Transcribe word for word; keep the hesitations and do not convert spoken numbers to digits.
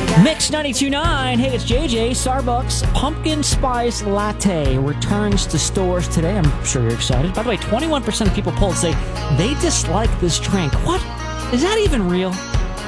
Mix ninety-two point nine. Hey, it's J J. Starbucks Pumpkin Spice Latte returns to stores today. I'm sure you're excited. By the way, twenty-one percent of people polled say they dislike this drink. What? Is that even real?